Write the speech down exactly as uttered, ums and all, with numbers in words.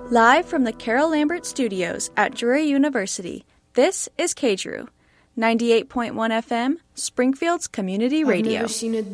Live from the Carol Lambert Studios at Drury University, this is K D R U, ninety-eight point one F M, Springfield's Community Radio. I've never seen a